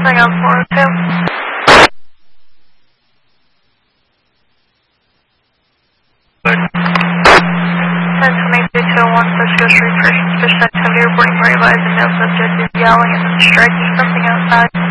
Hang on, 402. 10-23-201 Frisco Street, First Suspicious Activity reporting for revised and no subject is yelling and striking something outside.